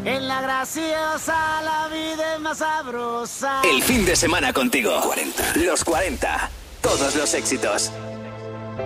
En la graciosa la vida es más sabrosa. El fin de semana contigo. 40. Los 40. Todos los éxitos.